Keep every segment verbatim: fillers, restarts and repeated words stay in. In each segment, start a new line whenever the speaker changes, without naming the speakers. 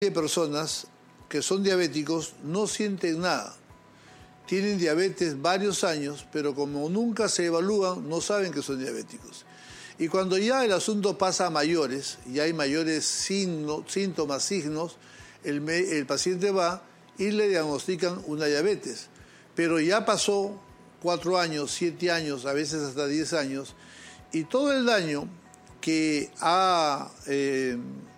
Hay personas que son diabéticos, no sienten nada. Tienen diabetes varios años, pero como nunca se evalúan, no saben que son diabéticos. Y cuando ya el asunto pasa a mayores, y hay mayores signos, síntomas, signos, el, el paciente va y le diagnostican una diabetes. Pero ya pasó cuatro años, siete años, a veces hasta diez años, y todo el daño que ha... Eh,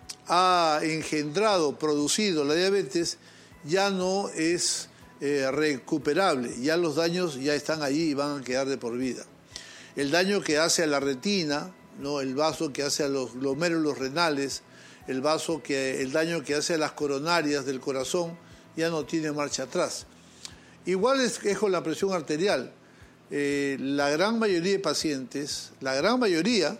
ha engendrado, producido la diabetes, ya no es eh, recuperable. Ya los daños ya están allí y van a quedar de por vida. El daño que hace a la retina, ¿no? El vaso que hace a los glomérulos renales, el, vaso que, el daño que hace a las coronarias del corazón, ya no tiene marcha atrás. Igual es, es con la presión arterial. Eh, la gran mayoría de pacientes, la gran mayoría,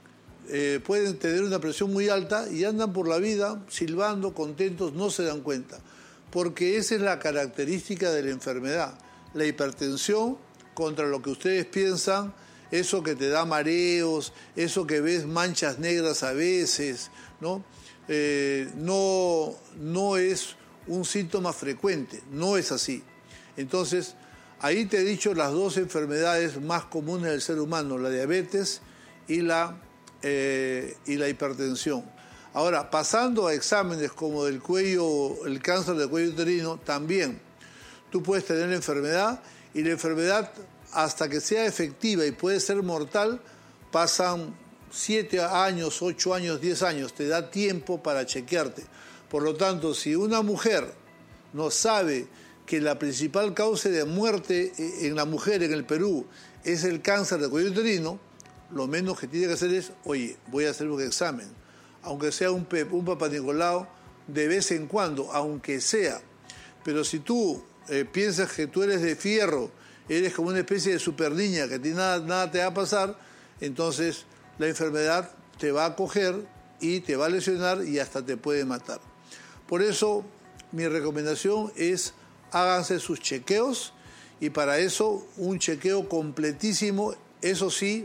Eh, pueden tener una presión muy alta y andan por la vida silbando, contentos, no se dan cuenta, porque esa es la característica de la enfermedad. La hipertensión, contra lo que ustedes piensan, eso que te da mareos, eso que ves manchas negras a veces, ¿no? Eh, no, no es un síntoma frecuente, no es así. Entonces, ahí te he dicho las dos enfermedades más comunes del ser humano, la diabetes y la Eh, y la hipertensión. Ahora, pasando a exámenes como del cuello, el cáncer del cuello uterino, también tú puedes tener la enfermedad, y la enfermedad, hasta que sea efectiva y puede ser mortal, pasan siete años, ocho años, diez años, te da tiempo para chequearte. Por lo tanto, si una mujer no sabe que la principal causa de muerte en la mujer en el Perú es el cáncer del cuello uterino, lo menos que tiene que hacer es, oye, voy a hacer un examen, aunque sea un, un Papa Nicolau, de vez en cuando, aunque sea. Pero si tú eh, piensas que tú eres de fierro, eres como una especie de super niña, que a ti nada, nada te va a pasar, entonces la enfermedad te va a coger y te va a lesionar y hasta te puede matar. Por eso, mi recomendación es, háganse sus chequeos, y para eso un chequeo completísimo, eso sí,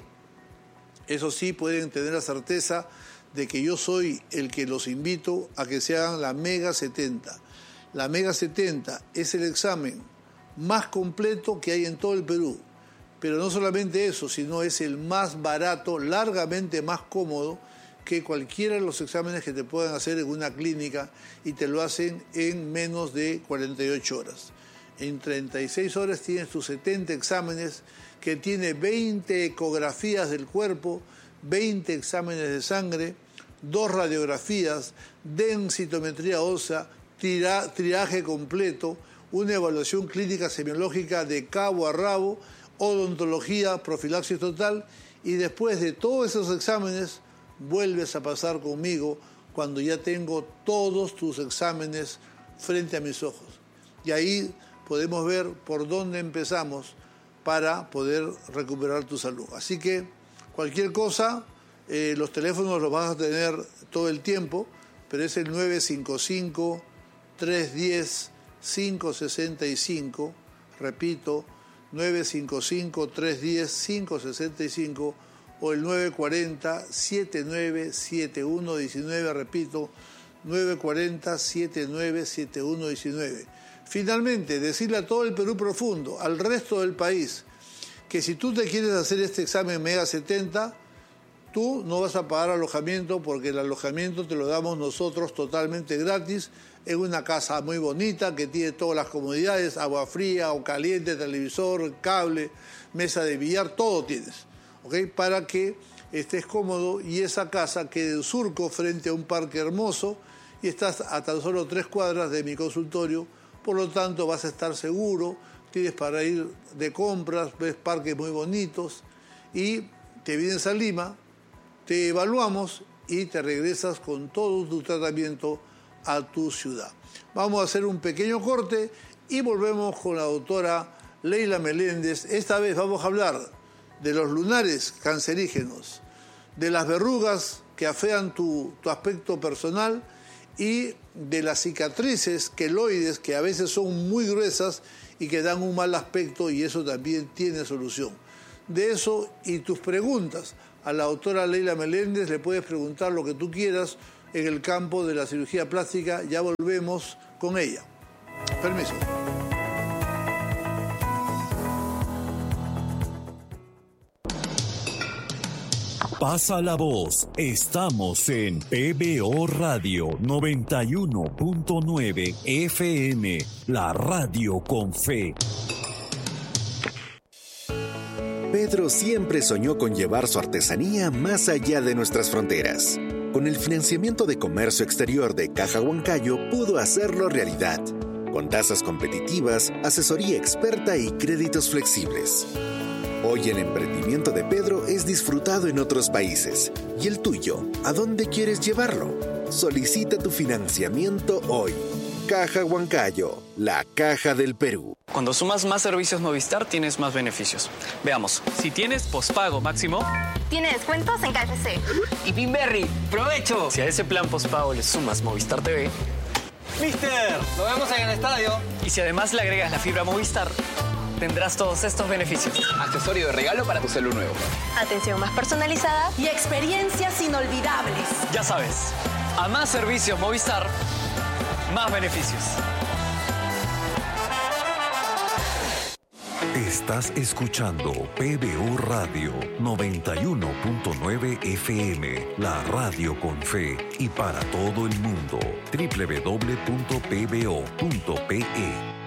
Eso sí, pueden tener la certeza de que yo soy el que los invito a que se hagan la Mega setenta. La Mega setenta es el examen más completo que hay en todo el Perú. Pero no solamente eso, sino es el más barato, largamente más cómodo que cualquiera de los exámenes que te puedan hacer en una clínica, y te lo hacen en menos de cuarenta y ocho horas. En treinta y seis horas tienes tus setenta exámenes, que tiene veinte ecografías del cuerpo, veinte exámenes de sangre, dos radiografías, densitometría ósea, tira, triaje completo, una evaluación clínica semiológica de cabo a rabo, odontología, profilaxis total, y después de todos esos exámenes vuelves a pasar conmigo cuando ya tengo todos tus exámenes frente a mis ojos. Y ahí podemos ver por dónde empezamos para poder recuperar tu salud. Así que cualquier cosa, eh, los teléfonos los vas a tener todo el tiempo, pero es el nueve cinco cinco, tres uno cero, cinco seis cinco, repito, nueve cinco cinco, tres uno cero, cinco seis cinco, o el nueve cuatro cero, siete nueve siete uno uno nueve, repito, nueve cuatro cero, siete nueve siete uno uno nueve. Finalmente, decirle a todo el Perú profundo, al resto del país, que si tú te quieres hacer este examen Mega setenta, tú no vas a pagar alojamiento, porque el alojamiento te lo damos nosotros totalmente gratis, en una casa muy bonita que tiene todas las comodidades, agua fría o caliente, televisor, cable, mesa de billar, todo tienes, ¿ok? Para que estés cómodo y esa casa quede en Surco, frente a un parque hermoso, y estás a tan solo tres cuadras de mi consultorio. Por lo tanto, vas a estar seguro, tienes para ir de compras, ves parques muy bonitos, y te vienes a Lima, te evaluamos y te regresas con todo tu tratamiento a tu ciudad. Vamos a hacer un pequeño corte y volvemos con la doctora Leila Meléndez. Esta vez vamos a hablar de los lunares cancerígenos, de las verrugas que afean tu, tu aspecto personal, y de las cicatrices queloides, que a veces son muy gruesas y que dan un mal aspecto, y eso también tiene solución. De eso y tus preguntas a la doctora Leila Meléndez, le puedes preguntar lo que tú quieras, en el campo de la cirugía plástica. Ya volvemos con ella. Permiso.
Pasa la voz. Estamos en P B O Radio noventa y uno punto nueve F M, la radio con fe.
Pedro siempre soñó con llevar su artesanía más allá de nuestras fronteras. Con el financiamiento de comercio exterior de Caja Huancayo pudo hacerlo realidad, con tasas competitivas, asesoría experta y créditos flexibles. Hoy el emprendimiento de Pedro es disfrutado en otros países. ¿Y el tuyo? ¿A dónde quieres llevarlo? Solicita tu financiamiento hoy. Caja Huancayo, la caja del Perú.
Cuando sumas más servicios Movistar, tienes más beneficios. Veamos, si tienes pospago máximo...
Tiene descuentos en K F C.
Y Pinberry, ¡provecho! Si a ese plan pospago le sumas Movistar T V...
¡Mister! ¡Lo vemos en el estadio!
Y si además le agregas la fibra Movistar, tendrás todos estos beneficios.
Accesorio de regalo para tu celu nuevo.
Atención más personalizada
y experiencias inolvidables.
Ya sabes, a más servicios Movistar, más beneficios.
Estás escuchando P B O Radio noventa y uno punto nueve F M, la radio con fe y para todo el mundo. doble u doble u doble u punto p b o punto p e.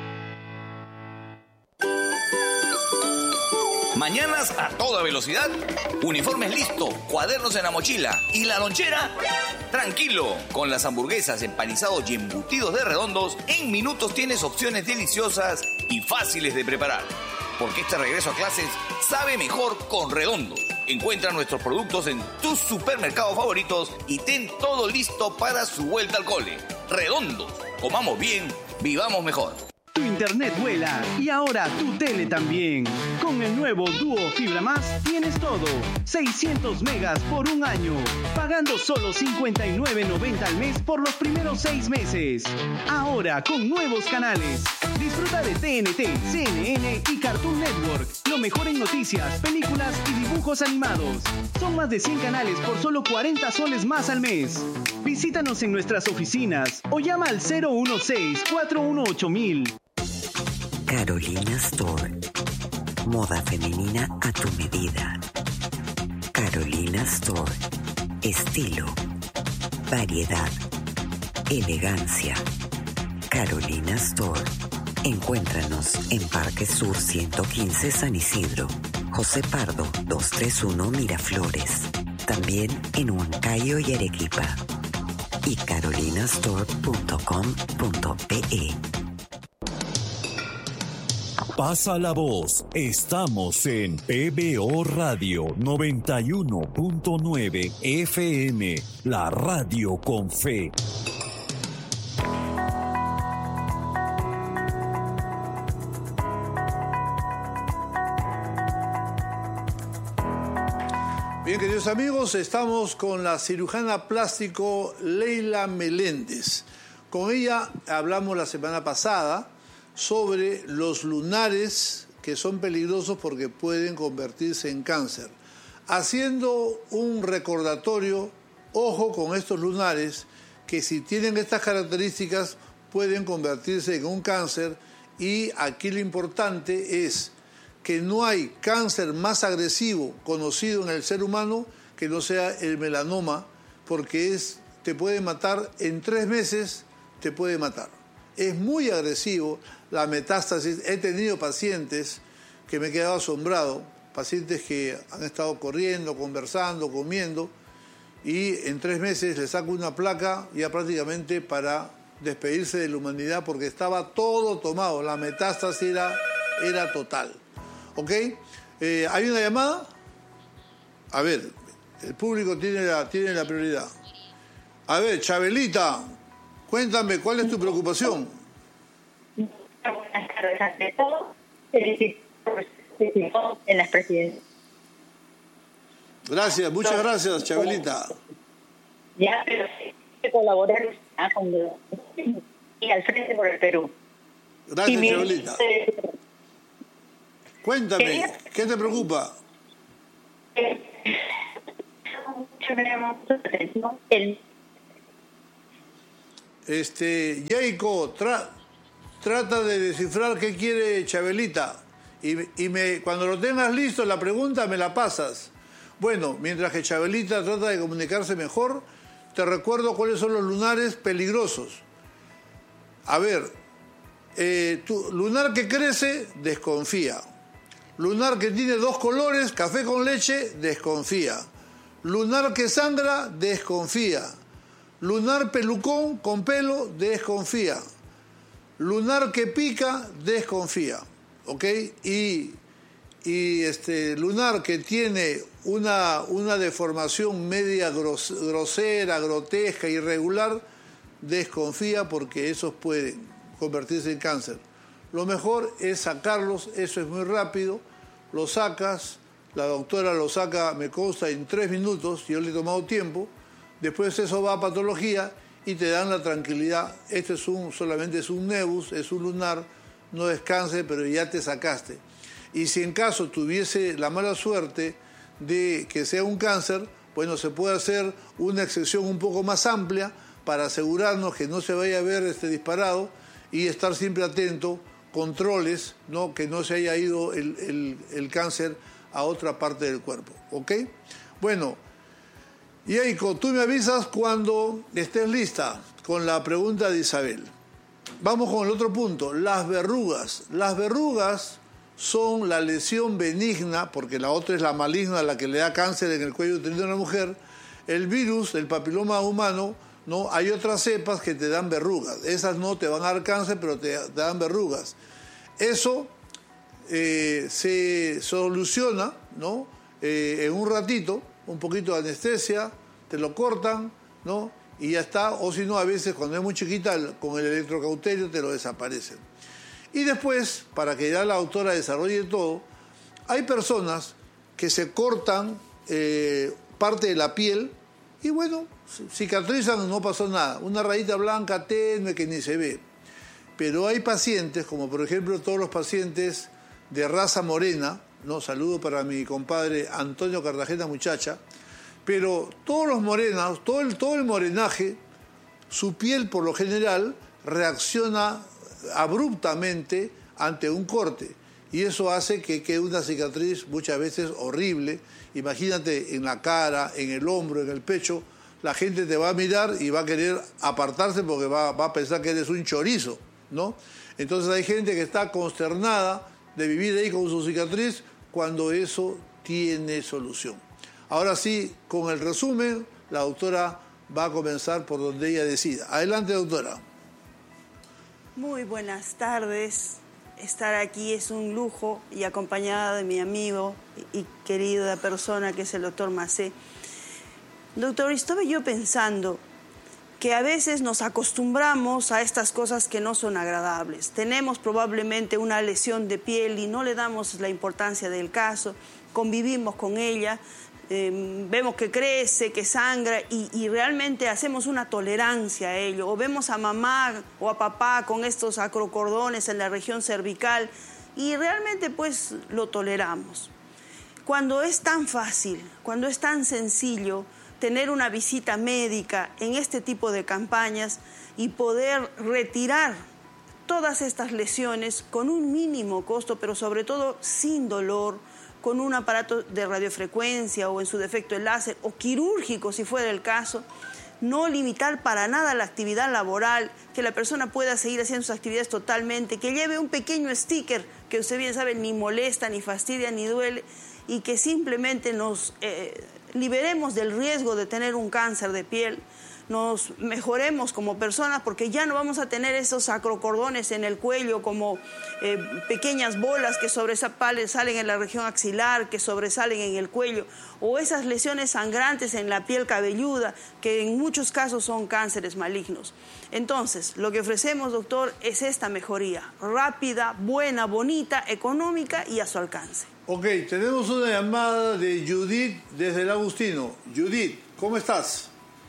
Mañanas a toda velocidad, uniformes listo, cuadernos en la mochila y la lonchera. Tranquilo, con las hamburguesas, empanizados y embutidos de Redondos, en minutos tienes opciones deliciosas y fáciles de preparar. Porque este regreso a clases sabe mejor con Redondos. Encuentra nuestros productos en tus supermercados favoritos y ten todo listo para su vuelta al cole. Redondos, comamos bien, vivamos mejor.
Tu internet vuela y ahora tu tele también. Con el nuevo Duo Fibra Más tienes todo. seiscientos megas por un año. Pagando solo cincuenta y nueve noventa al mes por los primeros seis meses. Ahora con nuevos canales. Disfruta de T N T, C N N y Cartoon Network. Lo mejor en noticias, películas y dibujos animados. Son más de cien canales por solo cuarenta soles más al mes. Visítanos en nuestras oficinas o llama al cero uno seis, cuatro uno ocho mil.
Carolina Store. Moda femenina a tu medida. Carolina Store. Estilo. Variedad. Elegancia. Carolina Store. Encuéntranos en Parque Sur ciento quince San Isidro. José Pardo doscientos treinta y uno Miraflores. También en Huancayo y Arequipa. Y carolinastore punto com punto pe.
Pasa la voz. Estamos en P B O Radio noventa y uno punto nueve F M, la radio con fe.
Bien, queridos amigos, estamos con la cirujana plástico Leila Meléndez. Con ella hablamos la semana pasada sobre los lunares que son peligrosos porque pueden convertirse en cáncer. Haciendo un recordatorio, ojo con estos lunares, que si tienen estas características pueden convertirse en un cáncer, y aquí lo importante es que no hay cáncer más agresivo conocido en el ser humano que no sea el melanoma, porque es, te puede matar en tres meses, te puede matar. Es muy agresivo la metástasis. He tenido pacientes que me he quedado asombrado, pacientes que han estado corriendo, conversando, comiendo, y en tres meses le saco una placa ya prácticamente para despedirse de la humanidad porque estaba todo tomado, la metástasis era, era total. ¿Ok? Eh, ¿Hay una llamada? A ver, el público tiene la, tiene la prioridad. A ver, Chabelita, cuéntame, ¿cuál es tu preocupación?
Buenas tardes, ante todo, felicito en las presidencias.
Gracias, muchas gracias, Chabelita.
Ya, pero sí, que colaborar con y al Frente por el Perú.
Gracias,
mi,
Chabelita.
Eh,
Cuéntame,
quería,
¿qué te preocupa?
Eh, mucho me llama mucho la atención el
Este, Jaico, tra, trata de descifrar qué quiere Chabelita. Y, y me, cuando lo tengas listo, la pregunta me la pasas. Bueno, mientras que Chabelita trata de comunicarse mejor, te recuerdo cuáles son los lunares peligrosos. A ver, eh, tu, lunar que crece, desconfía. Lunar que tiene dos colores, café con leche, desconfía. Lunar que sangra, desconfía. Lunar pelucón con pelo, desconfía. Lunar que pica, desconfía. ¿Ok? Y, y este lunar que tiene una, una deformación media gros, grosera, grotesca, irregular, desconfía porque esos pueden convertirse en cáncer. Lo mejor es sacarlos, eso es muy rápido, lo sacas, la doctora lo saca, me consta, en tres minutos, yo le he tomado tiempo, después eso va a patología y te dan la tranquilidad, este es un, solamente es un nevus, es un lunar, no es cáncer, pero ya te sacaste. Y si en caso tuviese la mala suerte de que sea un cáncer, bueno, se puede hacer una excepción un poco más amplia para asegurarnos que no se vaya a ver este disparado y estar siempre atento, controles, ¿no? Que no se haya ido el, el, el cáncer a otra parte del cuerpo, ¿ok? Bueno, Yeiko, tú me avisas cuando estés lista con la pregunta de Isabel. Vamos con el otro punto, las verrugas. Las verrugas son la lesión benigna, porque la otra es la maligna, la que le da cáncer en el cuello uterino a una mujer. El virus, el papiloma humano, ¿no? Hay otras cepas que te dan verrugas. Esas no te van a dar cáncer, pero te, te dan verrugas. Eso eh, se soluciona, ¿no? Eh, en un ratito, un poquito de anestesia, te lo cortan, ¿no? Y ya está. O si no, a veces cuando es muy chiquita, con el electrocauterio te lo desaparecen. Y después, para que ya la autora desarrolle todo, hay personas que se cortan eh, parte de la piel y bueno, cicatrizan, no pasó nada. Una rayita blanca tenue que ni se ve. Pero hay pacientes, como por ejemplo todos los pacientes de raza morena, ¿no? Saludo para mi compadre Antonio Cartagena Muchacha, pero todos los morenos, todo el, todo el morenaje, su piel por lo general reacciona abruptamente ante un corte y eso hace que quede una cicatriz muchas veces horrible. Imagínate en la cara, en el hombro, en el pecho, la gente te va a mirar y va a querer apartarse porque va, va a pensar que eres un chorizo, ¿no? Entonces hay gente que está consternada de vivir ahí con su cicatriz cuando eso tiene solución. Ahora sí, con el resumen, la doctora va a comenzar por donde ella decida. Adelante, doctora.
Muy buenas tardes. Estar aquí es un lujo y acompañada de mi amigo y querida persona que es el doctor Macé. Doctor, estaba yo pensando que a veces nos acostumbramos a estas cosas que no son agradables. Tenemos probablemente una lesión de piel y no le damos la importancia del caso, convivimos con ella, eh, vemos que crece, que sangra y, y realmente hacemos una tolerancia a ello. O vemos a mamá o a papá con estos acrocordones en la región cervical y realmente pues lo toleramos. Cuando es tan fácil, cuando es tan sencillo tener una visita médica en este tipo de campañas y poder retirar todas estas lesiones con un mínimo costo, pero sobre todo sin dolor, con un aparato de radiofrecuencia o en su defecto el láser o quirúrgico si fuera el caso, no limitar para nada la actividad laboral, que la persona pueda seguir haciendo sus actividades totalmente, que lleve un pequeño sticker que usted bien sabe ni molesta, ni fastidia, ni duele y que simplemente nos eh, liberemos del riesgo de tener un cáncer de piel, nos mejoremos como personas porque ya no vamos a tener esos acrocordones en el cuello como eh, pequeñas bolas que sobresalen en la región axilar, que sobresalen en el cuello, o esas lesiones sangrantes en la piel cabelluda que en muchos casos son cánceres malignos. Entonces, lo que ofrecemos, doctor, es esta mejoría rápida, buena, bonita, económica y a su alcance.
Ok, tenemos una llamada de Judith desde el Agustino. Judith, ¿cómo estás?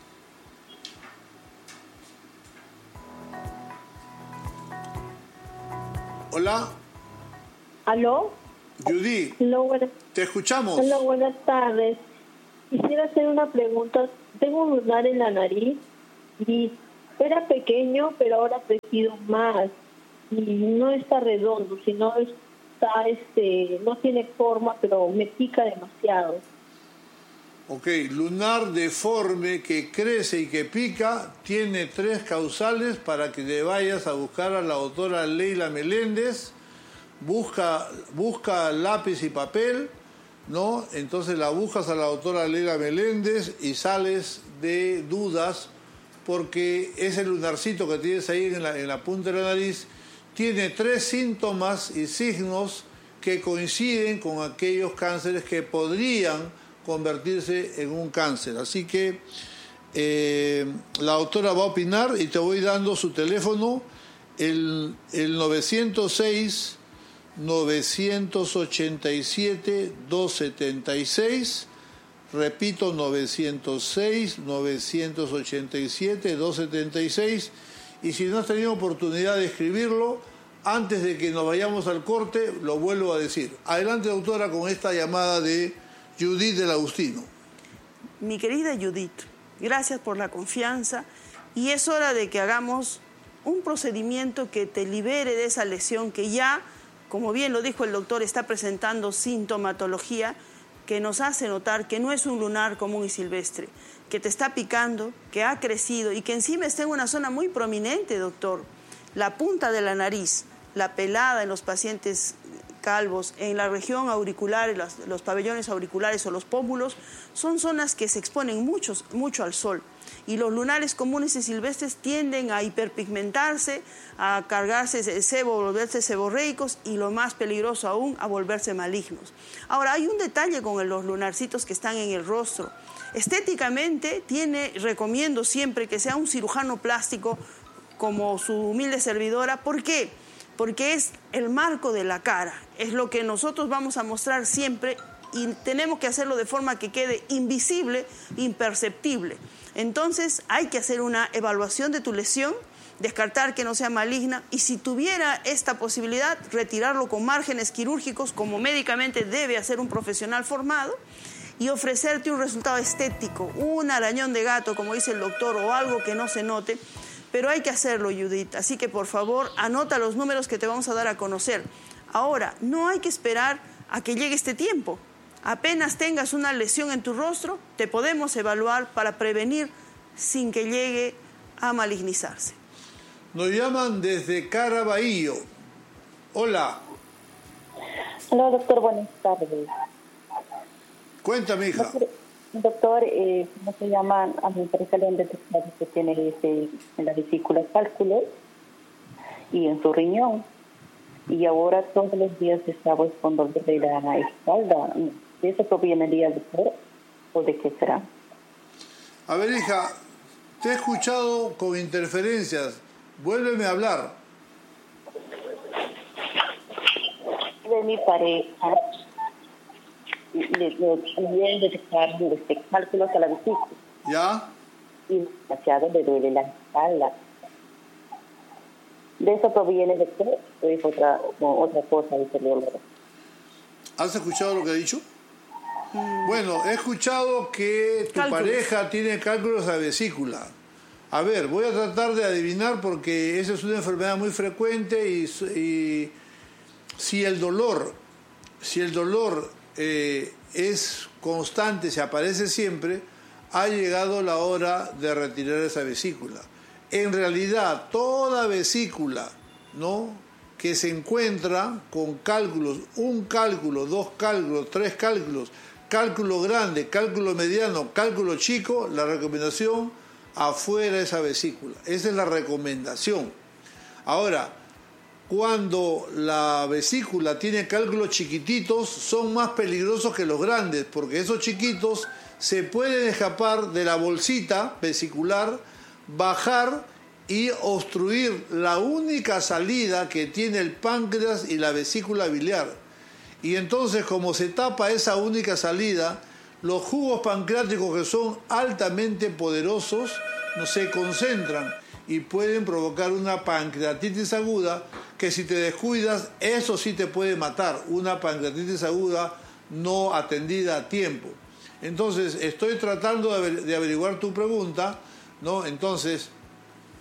Hola.
¿Aló?
Judith,
Hello, buenas...
te escuchamos.
Hola, buenas tardes. Quisiera hacer una pregunta. Tengo un lunar en la nariz y Era pequeño, pero ahora ha crecido más. Y no está redondo, sino está, este, no tiene forma, pero me pica demasiado.
Ok, lunar deforme que crece y que pica, tiene tres causales para que te vayas a buscar a la doctora Leila Meléndez. Busca, busca lápiz y papel, ¿no? Entonces la buscas a la doctora Leila Meléndez y sales de dudas, porque ese lunarcito que tienes ahí en la, en la punta de la nariz tiene tres síntomas y signos que coinciden con aquellos cánceres que podrían convertirse en un cáncer. Así que eh, la doctora va a opinar y te voy dando su teléfono, el, el novecientos seis, novecientos ochenta y siete, doscientos setenta y seis, repito, novecientos seis, novecientos ochenta y siete, doscientos setenta y seis, y si no has tenido oportunidad de escribirlo, antes de que nos vayamos al corte, lo vuelvo a decir. Adelante, doctora, con esta llamada de Judith del Agustino.
Mi querida Judith, gracias por la confianza y es hora de que hagamos un procedimiento que te libere de esa lesión que ya, como bien lo dijo el doctor, está presentando sintomatología que nos hace notar que no es un lunar común y silvestre, que te está picando, que ha crecido y que encima está en una zona muy prominente, doctor. La punta de la nariz, la pelada en los pacientes calvos, en la región auricular, los, los pabellones auriculares o los pómulos, son zonas que se exponen muchos, mucho al sol. Y los lunares comunes y silvestres tienden a hiperpigmentarse, a cargarse de sebo, volverse seborreicos y lo más peligroso aún, a volverse malignos. Ahora, hay un detalle con los lunarcitos que están en el rostro. Estéticamente, tiene, recomiendo siempre que sea un cirujano plástico como su humilde servidora. ¿Por qué? Porque es el marco de la cara, es lo que nosotros vamos a mostrar siempre y tenemos que hacerlo de forma que quede invisible, imperceptible. Entonces hay que hacer una evaluación de tu lesión, descartar que no sea maligna y si tuviera esta posibilidad, retirarlo con márgenes quirúrgicos como médicamente debe hacer un profesional formado y ofrecerte un resultado estético, un arañón de gato, como dice el doctor, o algo que no se note. Pero hay que hacerlo, Judith. Así que, por favor, anota los números que te vamos a dar a conocer. Ahora, no hay que esperar a que llegue este tiempo. Apenas tengas una lesión en tu rostro, te podemos evaluar para prevenir sin que llegue a malignizarse.
Nos llaman desde Caraballo. Hola.
Hola, doctor. Buenas tardes.
Cuéntame, hija.
Doctor, doctor eh, ¿cómo se llama? A mi pareja le han detectado que tiene ese, en la vesícula cálculos y en su riñón. Y ahora todos los días está con dolor de la espalda. ¿De eso proviene, doctor? ¿O de qué será?
A ver, hija, te he escuchado con interferencias. Vuélveme a hablar.
De mi pareja le pueden detectar este, cálculos a la vesícula.
¿Ya?
Y demasiado le duele la espalda. ¿De eso proviene, doctor? ¿O es otra, o otra cosa?
¿Has escuchado lo que ha dicho? Mm. Bueno, he escuchado que tu cálculos. pareja tiene cálculos a la vesícula. A ver, voy a tratar de adivinar porque esa es una enfermedad muy frecuente y, y si el dolor, si el dolor eh, es constante, se aparece siempre, ha llegado la hora de retirar esa vesícula. En realidad, toda vesícula, ¿no?, que se encuentra con cálculos, un cálculo, dos cálculos, tres cálculos, cálculo grande, cálculo mediano, cálculo chico, la recomendación, afuera esa vesícula. Esa es la recomendación. Ahora, cuando la vesícula tiene cálculos chiquititos, son más peligrosos que los grandes, porque esos chiquitos se pueden escapar de la bolsita vesicular, bajar y obstruir la única salida que tiene el páncreas y la vesícula biliar. Y entonces, como se tapa esa única salida, los jugos pancreáticos, que son altamente poderosos, no se concentran y pueden provocar una pancreatitis aguda que, si te descuidas, eso sí te puede matar, una pancreatitis aguda no atendida a tiempo. Entonces, estoy tratando de averiguar tu pregunta, ¿no? Entonces,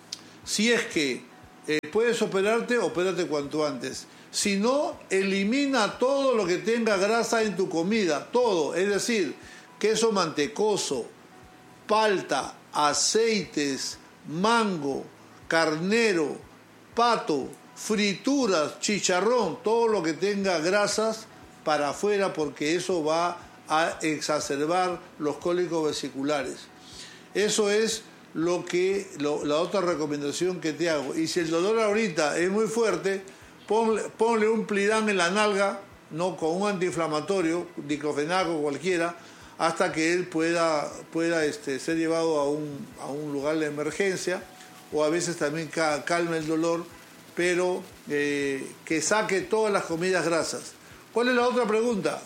Si es que eh, puedes operarte, opérate cuanto antes. Si no, elimina todo lo que tenga grasa en tu comida, todo, es decir, queso mantecoso, palta, aceites, mango, carnero, pato, frituras, chicharrón, todo lo que tenga grasas para afuera, porque eso va a exacerbar los cólicos vesiculares. Eso es lo que lo, la otra recomendación que te hago. Y si el dolor ahorita es muy fuerte, ponle, ponle un Plidán en la nalga, no, con un antiinflamatorio, diclofenaco cualquiera, hasta que él pueda, pueda este, ser llevado a un, a un lugar de emergencia, o a veces también ca, calma el dolor, pero eh, que saque todas las comidas grasas. ¿Cuál es la otra pregunta?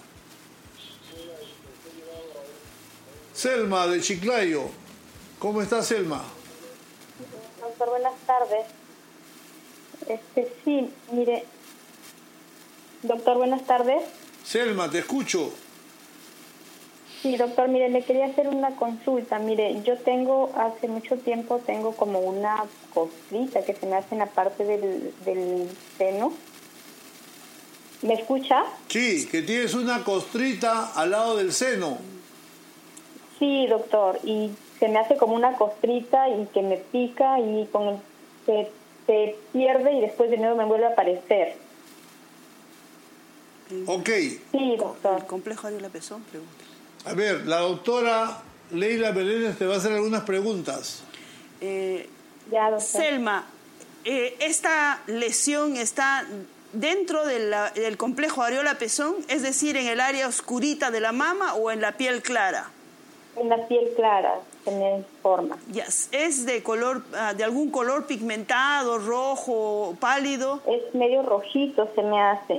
Selma de Chiclayo. ¿Cómo está, Selma?
Doctor, buenas tardes. Este, sí, mire. Doctor, buenas tardes.
Selma, te escucho.
Sí, doctor, mire, le quería hacer una consulta. Mire, yo tengo, hace mucho tiempo, tengo como una costrita que se me hace en la parte del, del seno. ¿Me escucha?
Sí, que tienes una costrita al lado del seno.
Sí, doctor, y se me hace como una costrita y que me pica y con el, se, se pierde y después de nuevo me vuelve a aparecer.
Ok.
Sí, doctor.
¿El complejo Ariola Pezón? Pregunta.
A ver, la doctora Leila Meléndez te va a hacer algunas preguntas.
Eh,
ya, doctor.
Selma, eh, ¿esta lesión está dentro de la, del complejo Ariola Pezón, es decir, en el área oscurita de la mama o en la piel clara?
En la piel clara, se me forma.
Yes. ¿Es de color, uh, de algún color pigmentado, rojo, pálido?
Es medio rojito, se me hace.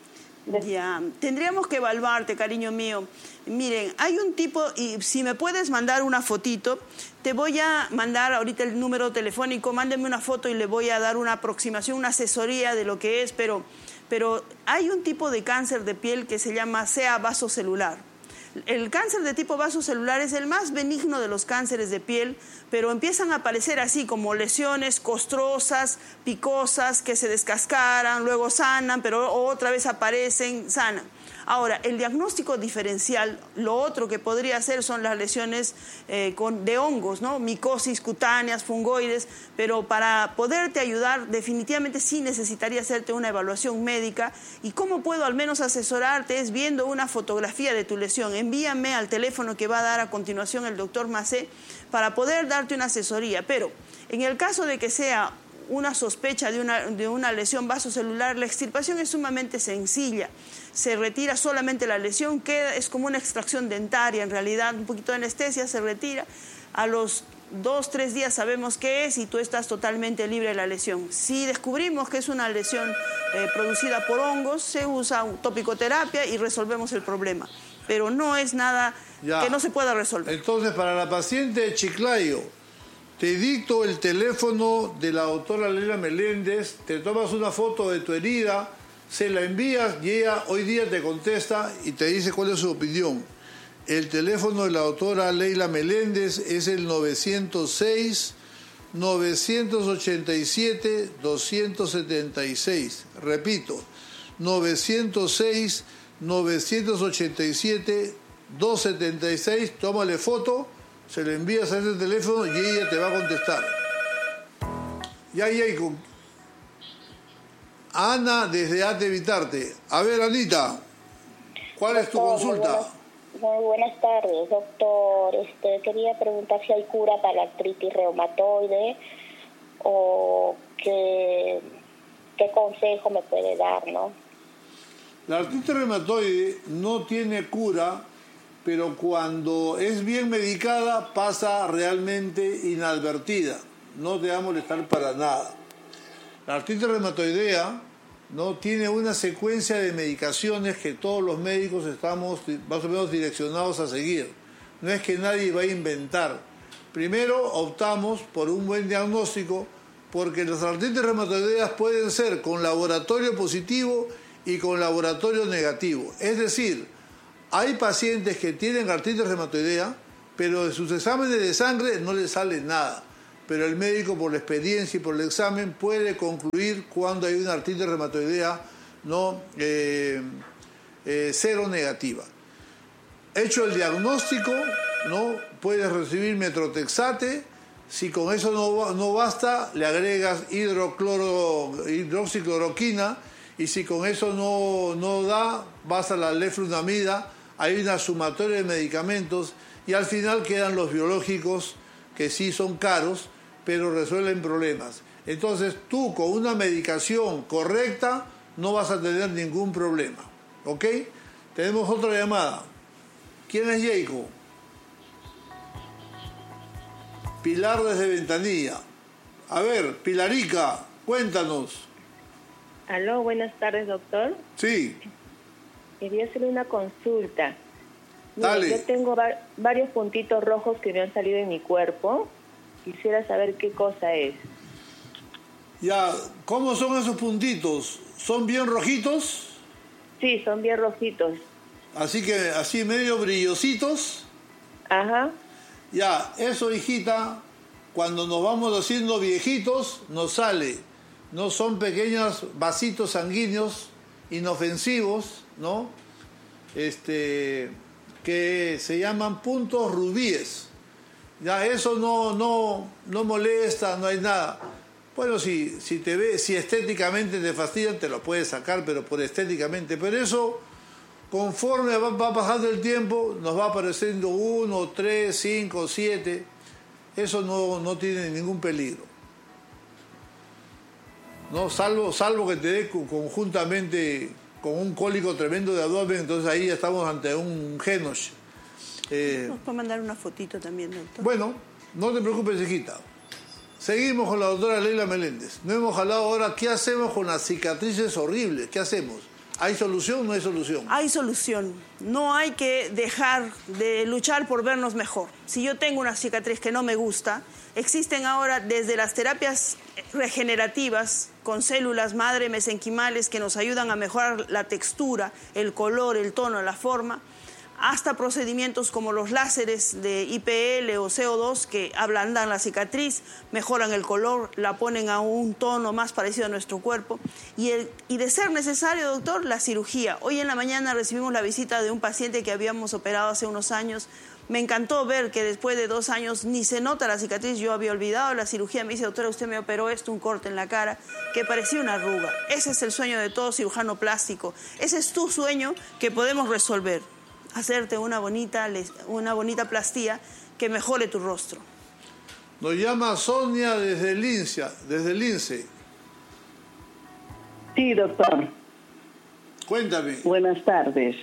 Ya, tendríamos que evaluarte, cariño mío. Miren, hay un tipo, y si me puedes mandar una fotito, te voy a mandar ahorita el número telefónico, mándenme una foto y le voy a dar una aproximación, una asesoría de lo que es, pero, pero hay un tipo de cáncer de piel que se llama C A vasocelular. El cáncer de tipo vasocelular es el más benigno de los cánceres de piel, pero empiezan a aparecer así como lesiones costrosas, picosas, que se descascaran, luego sanan, pero otra vez aparecen, sanan. Ahora, el diagnóstico diferencial, lo otro que podría hacer son las lesiones eh, con, de hongos, ¿no? Micosis cutáneas, fungoides, pero para poderte ayudar definitivamente sí necesitaría hacerte una evaluación médica. ¿Y cómo puedo al menos asesorarte? Es viendo una fotografía de tu lesión. Envíame al teléfono que va a dar a continuación el doctor Macé para poder darte una asesoría. Pero en el caso de que sea una sospecha de una, de una lesión vasocelular, la extirpación es sumamente sencilla. Se retira solamente la lesión, queda, es como una extracción dentaria, en realidad, un poquito de anestesia, se retira. A los dos, tres días sabemos qué es y tú estás totalmente libre de la lesión. Si descubrimos que es una lesión eh, producida por hongos, se usa topicoterapia y resolvemos el problema. Pero no es nada ya que no se pueda resolver.
Entonces, para la paciente de Chiclayo, te dicto el teléfono de la doctora Leila Meléndez, te tomas una foto de tu herida, se la envías y ella hoy día te contesta y te dice cuál es su opinión. El teléfono de la doctora Leila Meléndez es el nueve cero seis, nueve ocho siete, dos siete seis. Repito, nueve cero seis, nueve ocho siete, dos siete seis. Tómale foto, se le envías a ese teléfono y ella te va a contestar. Ya, ya, y con Ana desde Ate Evitarte. A ver, Anita, ¿cuál es tu consulta?
Muy buenas tardes, doctor. Este, quería preguntar si hay cura para la artritis reumatoide o qué, qué consejo me puede dar, ¿no?
La artritis reumatoide no tiene cura, pero cuando es bien medicada pasa realmente inadvertida. No te va a molestar para nada. La artritis reumatoidea no tiene una secuencia de medicaciones que todos los médicos estamos más o menos direccionados a seguir. No es que nadie va a inventar. Primero optamos por un buen diagnóstico, porque las artritis reumatoideas pueden ser con laboratorio positivo y con laboratorio negativo. Es decir, hay pacientes que tienen artritis reumatoidea, pero de sus exámenes de sangre no les sale nada. pero el médico, por la experiencia y por el examen, puede concluir cuando hay una artritis reumatoidea no eh, eh, cero negativa. Hecho el diagnóstico, ¿no? Puedes recibir metrotexate. Si con eso no, no basta, le agregas hidrocloro, hidroxicloroquina, y si con eso no, no da, vas a la leflunomida. Hay una sumatoria de medicamentos y al final quedan los biológicos que sí son caros, pero resuelven problemas. Entonces tú con una medicación correcta no vas a tener ningún problema. ¿Ok? Tenemos otra llamada. ¿Quién es Jacob? Pilar desde Ventanilla. A ver, Pilarica, cuéntanos.
Aló, buenas tardes, doctor.
Sí.
Quería hacerle una consulta. Mira,
Dale.
yo tengo va- varios puntitos rojos que me han salido en mi cuerpo. Quisiera saber qué cosa es.
Ya, ¿cómo son esos puntitos? ¿Son bien rojitos?
Sí, son bien rojitos.
Así que, así medio brillositos.
Ajá.
Ya, eso, hijita, cuando nos vamos haciendo viejitos, nos sale. No son pequeños vasitos sanguíneos inofensivos, ¿no? Este, que se llaman puntos rubíes. Ya, eso no, no, no molesta, no hay nada. Bueno, si, si te ve, si estéticamente te fastidian, te lo puedes sacar, pero por estéticamente. Pero eso, conforme va, va pasando el tiempo, nos va apareciendo uno, tres, cinco, siete. Eso no, no tiene ningún peligro. No, salvo, salvo que te dé conjuntamente con un cólico tremendo de abdomen, entonces ahí ya estamos ante un genosh. Eh,
¿Nos puede mandar una fotito también, doctor?
bueno, no te preocupes, hijita. Seguimos con la doctora Leila Meléndez. No hemos hablado ahora qué hacemos con las cicatrices horribles. ¿Qué hacemos? ¿Hay solución o no hay solución?
Hay solución. No hay que dejar de luchar por vernos mejor. Si yo tengo una cicatriz que no me gusta, existen ahora desde las terapias regenerativas con células madre mesenquimales que nos ayudan a mejorar la textura, el color, el tono, la forma, hasta procedimientos como los láseres de I P L o C O dos que ablandan la cicatriz, mejoran el color, la ponen a un tono más parecido a nuestro cuerpo. Y, el, y de ser necesario, doctor, la cirugía. Hoy en la mañana recibimos la visita de un paciente que habíamos operado hace unos años. Me encantó ver que después de dos años ni se nota la cicatriz. Yo había olvidado la cirugía. Me dice, doctora, usted me operó esto, un corte en la cara, que parecía una arruga. Ese es el sueño de todo cirujano plástico. Ese es tu sueño que podemos resolver. Hacerte una bonita, una bonita plastía que mejore tu rostro.
Nos llama Sonia desde Lince, desde Lince.
Sí, doctor.
Cuéntame.
Buenas tardes.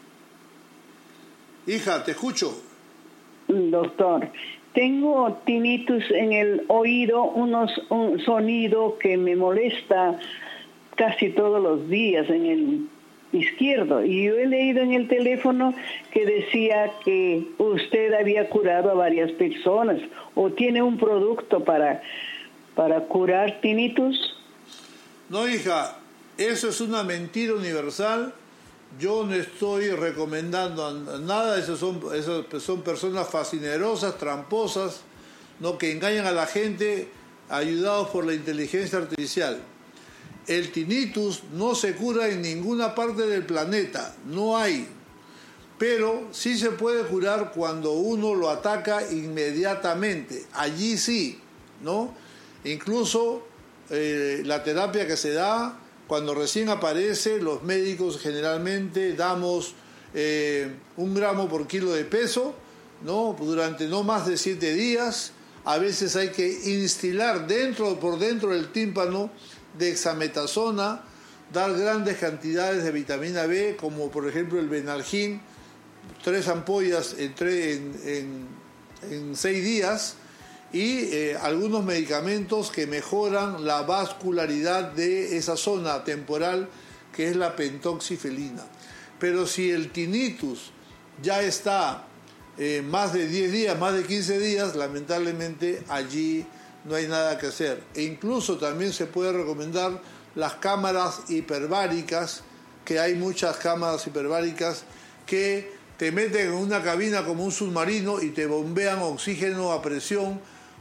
Hija, te escucho.
Doctor, tengo tinnitus en el oído, unos, un sonido que me molesta casi todos los días en el izquierdo. Y yo he leído en el teléfono que decía que usted había curado a varias personas o tiene un producto para, para curar tinnitus.
No, hija, eso es una mentira universal. Yo no estoy recomendando nada. Esas son, esas son personas fascinerosas, tramposas, ¿no? Que engañan a la gente ayudados por la inteligencia artificial. El tinnitus no se cura en ninguna parte del planeta, no hay. Pero sí se puede curar cuando uno lo ataca inmediatamente. Allí sí, ¿no? Incluso eh, la terapia que se da cuando recién aparece, los médicos generalmente damos eh, un gramo por kilo de peso, ¿no? Durante no más de siete días. A veces hay que instilar dentro, por dentro del tímpano dexametasona, dar grandes cantidades de vitamina B, como por ejemplo el Benalgin, tres ampollas en, en, en, en seis días, y eh, algunos medicamentos que mejoran la vascularidad de esa zona temporal, que es la pentoxifilina. Pero si el tinnitus ya está eh, más de diez días, más de quince días, lamentablemente allí no hay nada que hacer. E incluso también se puede recomendar las cámaras hiperbáricas, que hay muchas cámaras hiperbáricas que te meten en una cabina como un submarino y te bombean oxígeno a presión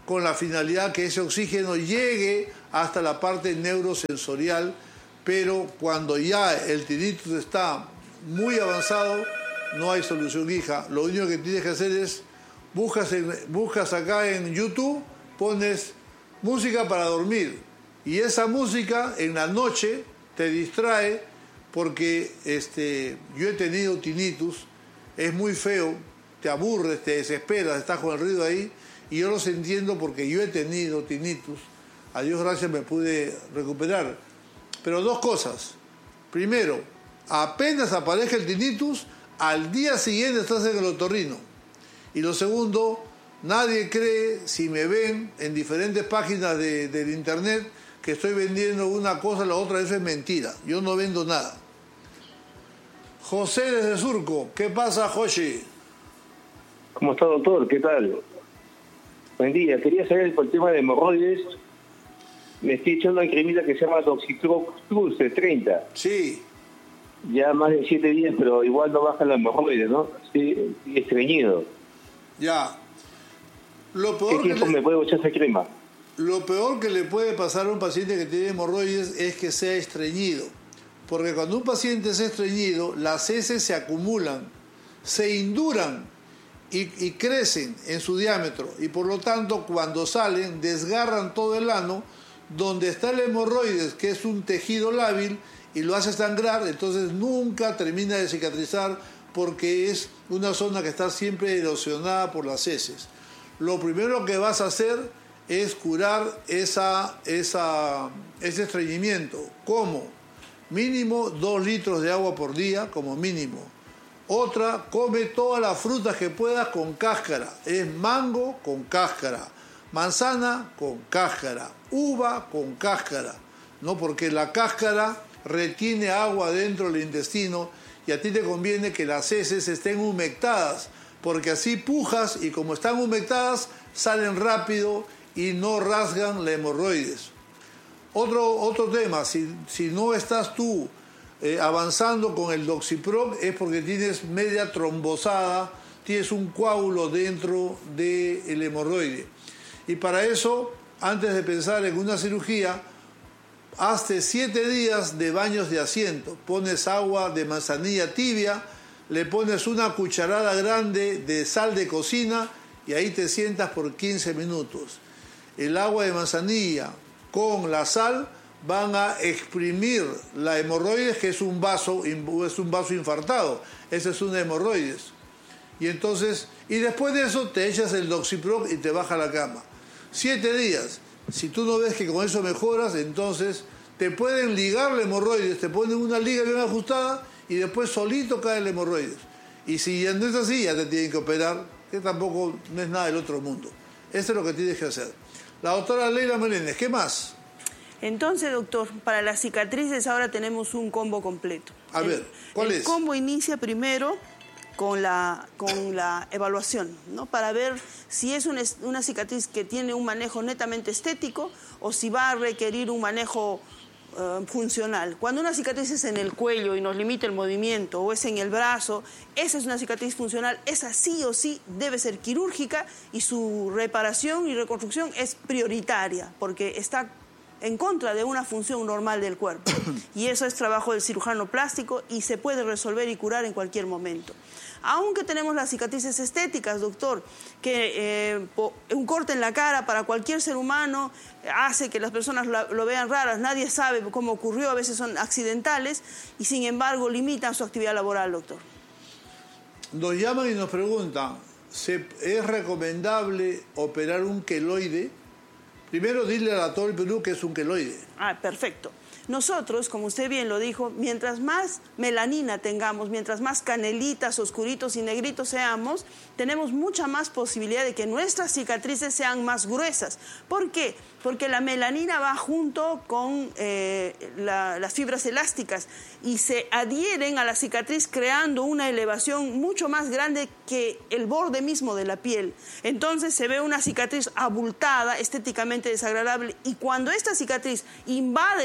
con la finalidad que ese oxígeno llegue hasta la parte neurosensorial, pero cuando ya el tinnitus está muy avanzado, no hay solución, hija. Lo único que tienes que hacer es, buscas, en, buscas acá en YouTube, pones música para dormir, y esa música en la noche te distrae, porque este, yo he tenido tinnitus, es muy feo, te aburres, te desesperas, estás con el ruido ahí, y yo los entiendo porque yo he tenido tinnitus, a Dios gracias me pude recuperar. Pero dos cosas, primero, apenas aparezca el tinnitus, al día siguiente estás en el otorrino. Y lo segundo, nadie cree, si me ven en diferentes páginas de, del internet, que estoy vendiendo una cosa, la otra, eso es mentira. Yo no vendo nada. José desde Surco, ¿qué pasa, José?
¿Cómo está, doctor? ¿Qué tal? Buen día. Quería saber por el tema de hemorroides. Me estoy echando una cremita que se llama Doxyproc Plus de treinta.
Sí.
Ya más de siete días, pero igual no bajan las hemorroides, ¿no? Sí, estreñido.
Ya. Lo peor
¿Qué tiempo
que le...
me puedo echar esa crema?
Lo peor que le puede pasar a un paciente que tiene hemorroides es que sea estreñido. Porque cuando un paciente es estreñido, las heces se acumulan, se induran y, y crecen en su diámetro. Y por lo tanto, cuando salen, desgarran todo el ano, donde está el hemorroides, que es un tejido lábil, y lo hace sangrar, entonces nunca termina de cicatrizar porque es una zona que está siempre erosionada por las heces. Lo primero que vas a hacer es curar esa, esa, ese estreñimiento. ¿Cómo? Mínimo dos litros de agua por día, como mínimo. Otra, come todas las frutas que puedas con cáscara. Es mango con cáscara, manzana con cáscara, uva con cáscara. No, porque la cáscara retiene agua dentro del intestino y a ti te conviene que las heces estén humectadas, porque así pujas y como están humectadas salen rápido y no rasgan la hemorroides. Otro, otro tema, si, si no estás tú eh, avanzando con el Doxyproc es porque tienes media trombosada, tienes un coágulo dentro del hemorroide. Y para eso, antes de pensar en una cirugía, hazte siete días de baños de asiento. Pones agua de manzanilla tibia, le pones una cucharada grande de sal de cocina y ahí te sientas por quince minutos. El agua de manzanilla con la sal van a exprimir la hemorroides, que es un vaso, es un vaso infartado. Ese es una hemorroides. Y entonces, y después de eso te echas el Doxyproc y te baja la cama. Siete días. Si tú no ves que con eso mejoras, entonces te pueden ligar la hemorroides, te ponen una liga bien ajustada y después solito cae el hemorroides. Y si ya no es así, ya te tienen que operar, que tampoco no es nada del otro mundo. Eso es lo que tienes que hacer. La doctora Leila Meléndez, ¿qué más?
Entonces, doctor, para las cicatrices ahora tenemos un combo completo.
A ver, ¿cuál es?
El combo inicia primero con la, con la evaluación, ¿no? Para ver si es una, una cicatriz que tiene un manejo netamente estético o si va a requerir un manejo uh, funcional. Cuando una cicatriz es en el cuello y nos limita el movimiento, o es en el brazo, esa es una cicatriz funcional, esa sí o sí debe ser quirúrgica y su reparación y reconstrucción es prioritaria porque está en contra de una función normal del cuerpo. Y eso es trabajo del cirujano plástico y se puede resolver y curar en cualquier momento. Aunque tenemos las cicatrices estéticas, doctor, que eh, un corte en la cara para cualquier ser humano hace que las personas lo, lo vean raras, nadie sabe cómo ocurrió, a veces son accidentales y sin embargo limitan su actividad laboral, doctor.
Nos llaman y nos preguntan, ¿es recomendable operar un queloide? Primero dile a todo el Perú que es un queloide.
Ah, perfecto. Nosotros, como usted bien lo dijo, mientras más melanina tengamos, mientras más canelitas, oscuritos y negritos seamos, tenemos mucha más posibilidad de que nuestras cicatrices sean más gruesas. ¿Por qué? Porque la melanina va junto con eh, la, las fibras elásticas y se adhieren a la cicatriz creando una elevación mucho más grande que el borde mismo de la piel. Entonces se ve una cicatriz abultada, estéticamente desagradable, y cuando esta cicatriz invade los otros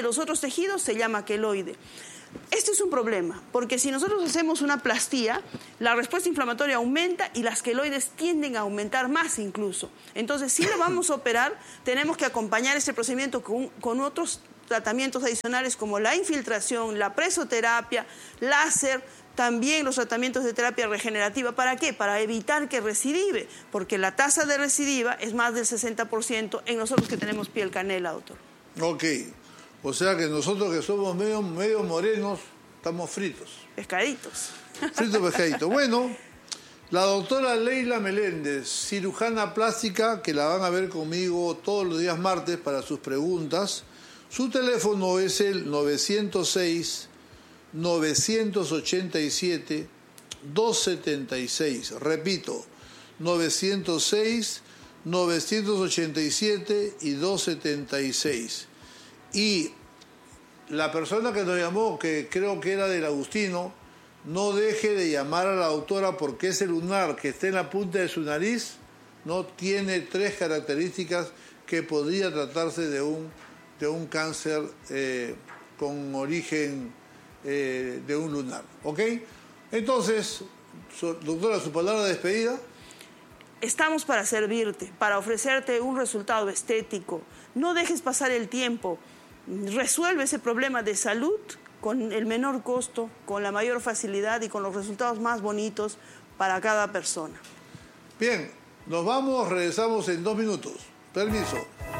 tejidos se llama queloide. Este es un problema, porque si nosotros hacemos una plastía, la respuesta inflamatoria aumenta y las queloides tienden a aumentar más incluso. Entonces, si lo vamos a operar, tenemos que acompañar este procedimiento con, con otros tratamientos adicionales como la infiltración, la presoterapia, láser, también los tratamientos de terapia regenerativa. ¿Para qué? Para evitar que recidive, porque la tasa de recidiva es más del sesenta por ciento en nosotros que tenemos piel canela, doctor.
Ok. O sea que nosotros que somos medio, medio morenos, estamos fritos.
Pescaditos.
Fritos pescaditos. Bueno, la doctora Leila Meléndez, cirujana plástica, que la van a ver conmigo todos los días martes para sus preguntas. Su teléfono es el nueve cero seis, nueve ocho siete, dos siete seis. Repito, nueve cero seis, nueve ocho siete y dos siete seis. Y la persona que nos llamó, que creo que era del Agustino, no deje de llamar a la doctora porque ese lunar que está en la punta de su nariz no tiene tres características que podría tratarse de un, de un cáncer eh, con origen eh, de un lunar. ¿Ok? Entonces, su, doctora, su palabra de despedida.
Estamos para servirte, para ofrecerte un resultado estético. No dejes pasar el tiempo. Resuelve ese problema de salud con el menor costo, con la mayor facilidad y con los resultados más bonitos para cada persona.
Bien, nos vamos, regresamos en dos minutos. Permiso.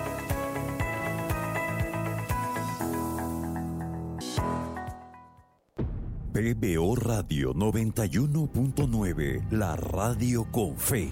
P B O Radio noventa y uno punto nueve, la radio con fe.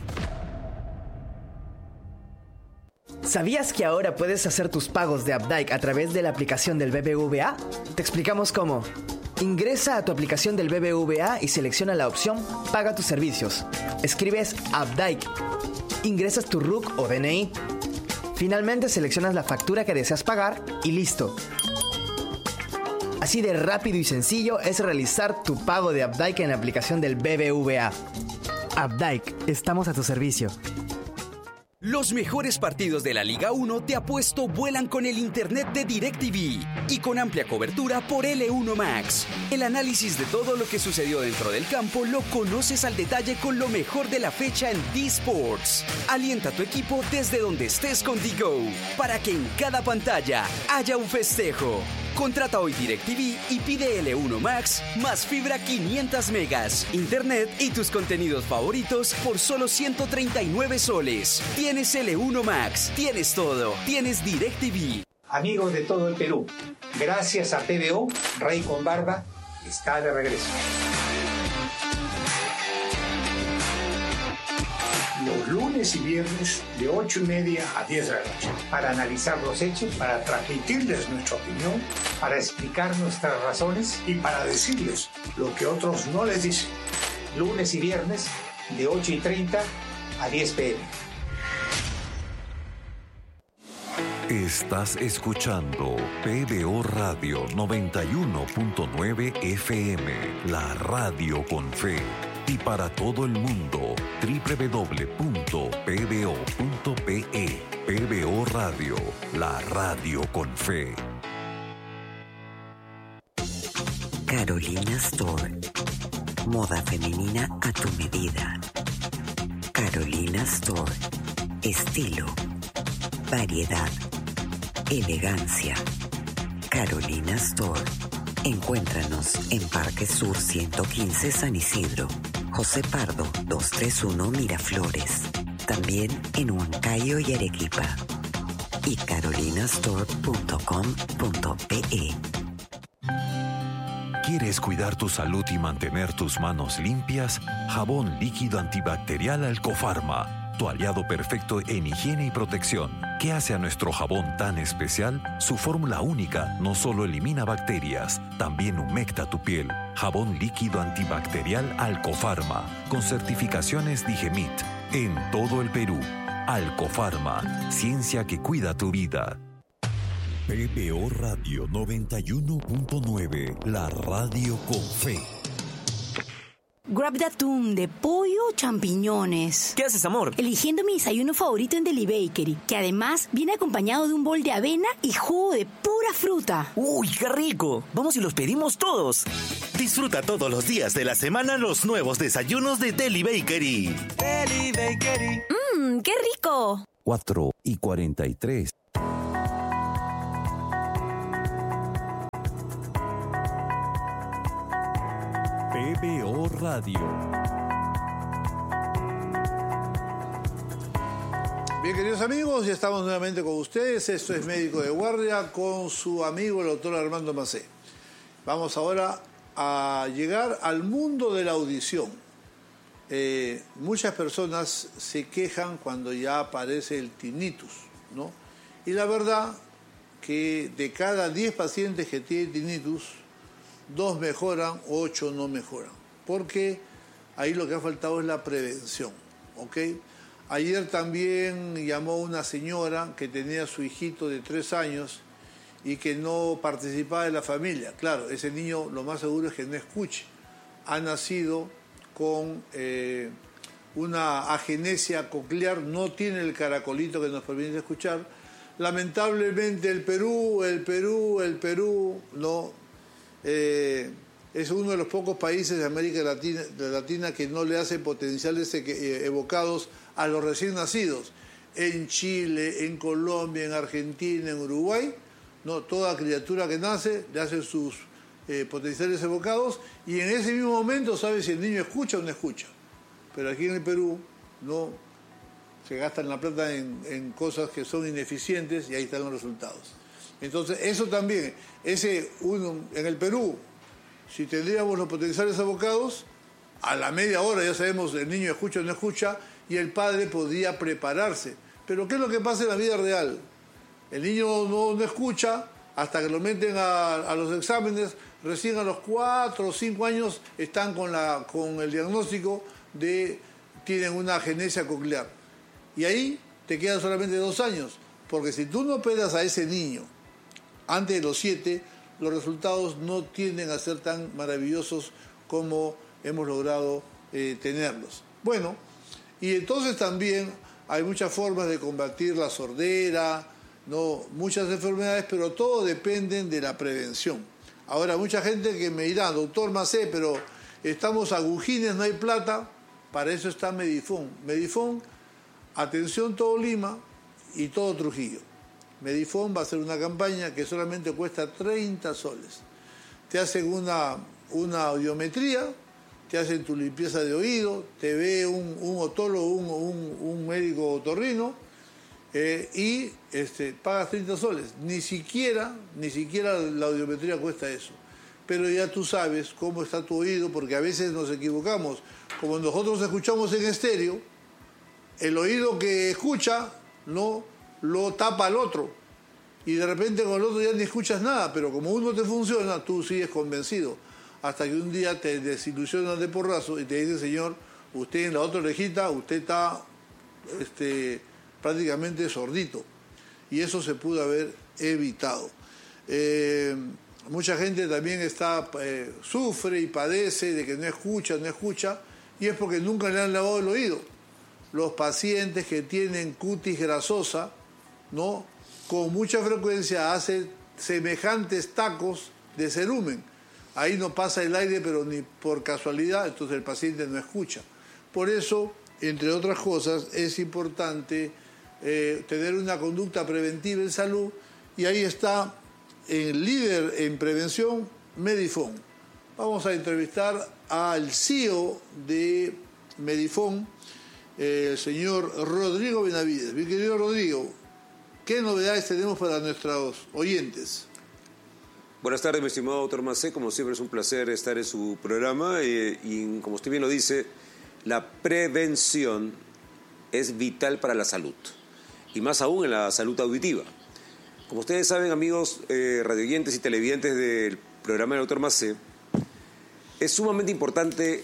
¿Sabías que ahora puedes hacer tus pagos de Updike a través de la aplicación del B B V A? Te explicamos cómo. Ingresa a tu aplicación del B B V A y selecciona la opción Paga tus servicios. Escribes Updike. Ingresas tu R U C o D N I. Finalmente seleccionas la factura que deseas pagar y listo. Así de rápido y sencillo es realizar tu pago de Updike en la aplicación del B B V A. Updike, estamos a tu servicio.
Los mejores partidos de la Liga uno de Apuesto vuelan con el internet de DirecTV y con amplia cobertura por L uno Max. El análisis de todo lo que sucedió dentro del campo lo conoces al detalle con lo mejor de la fecha en D-Sports. Alienta a tu equipo desde donde estés con D-Go para que en cada pantalla haya un festejo. Contrata hoy DirecTV y pide L uno Max más fibra quinientos megas, internet y tus contenidos favoritos por solo ciento treinta y nueve soles. Tienes L uno Max, tienes todo, tienes DirecTV.
Amigos de todo el Perú, gracias a P B O, Rey con Barba está de regreso. Los lunes y viernes de ocho y media a diez de la noche para analizar los hechos, para transmitirles nuestra opinión, para explicar nuestras razones y para decirles lo que otros no les dicen. Lunes y viernes de ocho y treinta a diez p m.
Estás escuchando P B O Radio noventa y uno punto nueve F M, la radio con fe. Y para todo el mundo, doble u doble u doble u punto p b o punto p e. P B O Radio, la radio con fe.
Carolina Store. Moda femenina a tu medida. Carolina Store. Estilo. Variedad. Elegancia. Carolina Store. Encuéntranos en Parque Sur ciento quince San Isidro. José Pardo doscientos treinta y uno Miraflores. También en Huancayo y Arequipa. Y carolinastore punto com punto p e.
¿Quieres cuidar tu salud y mantener tus manos limpias? Jabón líquido antibacterial Alcofarma, tu aliado perfecto en higiene y protección. ¿Qué hace a nuestro jabón tan especial? Su fórmula única no solo elimina bacterias, también humecta tu piel. Jabón líquido antibacterial Alcofarma, con certificaciones Digemit, en todo el Perú. Alcofarma, ciencia que cuida tu vida. P B O Radio noventa y uno punto nueve, la radio con fe.
Grab de atún, de pollo o champiñones.
¿Qué haces, amor?
Eligiendo mi desayuno favorito en Deli Bakery, que además viene acompañado de un bol de avena y jugo de pura fruta.
¡Uy, qué rico! Vamos y los pedimos todos.
Disfruta todos los días de la semana los nuevos desayunos de Deli Bakery.
Deli Bakery.
¡Mmm, qué rico!
cuatro y cuarenta y tres. P B O Radio.
Bien, queridos amigos, ya estamos nuevamente con ustedes. Esto es Médico de Guardia con su amigo el doctor Armando Macé. Vamos ahora a llegar al mundo de la audición. Eh, muchas personas se quejan cuando ya aparece el tinnitus, ¿no? Y la verdad que de cada diez pacientes que tienen tinnitus, dos mejoran, ocho no mejoran. Porque ahí lo que ha faltado es la prevención, ¿ok? Ayer también llamó una señora que tenía a su hijito de tres años y que no participaba de la familia. Claro, ese niño lo más seguro es que no escuche. Ha nacido con eh, una agenesia coclear, no tiene el caracolito que nos permite escuchar. Lamentablemente el Perú, el Perú, el Perú, no... Eh, es uno de los pocos países de América Latina, de Latina que no le hace potenciales evocados a los recién nacidos. En Chile, en Colombia, en Argentina, en Uruguay, no, toda criatura que nace le hace sus eh, potenciales evocados y en ese mismo momento sabe si el niño escucha o no escucha. Pero aquí en el Perú no se gastan la plata en, en cosas que son ineficientes y ahí están los resultados. Entonces, eso también, ese uno, en el Perú, si tendríamos los potenciales evocados, a la media hora ya sabemos el niño escucha o no escucha y el padre podría prepararse. Pero ¿qué es lo que pasa en la vida real? El niño no, no escucha hasta que lo meten a, a los exámenes, recién a los cuatro o cinco años están con, la, con el diagnóstico de tienen una agenesia coclear. Y ahí te quedan solamente dos años, porque si tú no operas a ese niño antes de los siete, los resultados no tienden a ser tan maravillosos como hemos logrado eh, tenerlos. Bueno, y entonces también hay muchas formas de combatir la sordera, no, muchas enfermedades, pero todo depende de la prevención. Ahora, mucha gente que me dirá, doctor Macé, pero estamos agujines, no hay plata, para eso está Medifón. Medifón, atención todo Lima y todo Trujillo. Medifón va a hacer una campaña que solamente cuesta treinta soles. Te hacen una, una audiometría, te hacen tu limpieza de oído, te ve un, un otólogo, un, un, un médico otorrino, eh, y este, pagas treinta soles. Ni siquiera, ni siquiera la audiometría cuesta eso. Pero ya tú sabes cómo está tu oído, porque a veces nos equivocamos. Como nosotros escuchamos en estéreo, el oído que escucha no lo tapa al otro y de repente con el otro ya ni escuchas nada, pero como uno te funciona, tú sigues convencido, hasta que un día te desilusionan de porrazo y te dicen, señor, usted en la otra orejita, usted está este, prácticamente sordito, y eso se pudo haber evitado. Eh, mucha gente también está eh, sufre y padece de que no escucha, no escucha, y es porque nunca le han lavado el oído. Los pacientes que tienen cutis grasosa, ¿no?, con mucha frecuencia hacen semejantes tacos de cerumen. Ahí no pasa el aire, pero ni por casualidad, entonces el paciente no escucha. Por eso, entre otras cosas, es importante eh, tener una conducta preventiva en salud, y ahí está el líder en prevención, Medifón. Vamos a entrevistar al C E O de Medifón, el señor Rodrigo Benavides. Mi querido Rodrigo, ¿qué novedades tenemos para nuestros oyentes?
Buenas tardes, mi estimado doctor Macé. Como siempre es un placer estar en su programa y, y como usted bien lo dice, la prevención es vital para la salud y más aún en la salud auditiva. Como ustedes saben, amigos eh, radioyentes y televidentes del programa del doctor Macé, es sumamente importante